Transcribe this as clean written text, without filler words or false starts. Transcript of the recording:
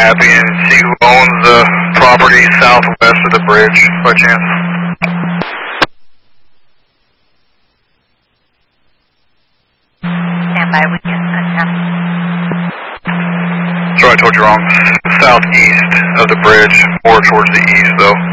happy and see who owns the property southwest of the bridge, by chance? Stand by, we can attempt. Sorry, I told you wrong. Southeast of the bridge, more towards the east, though.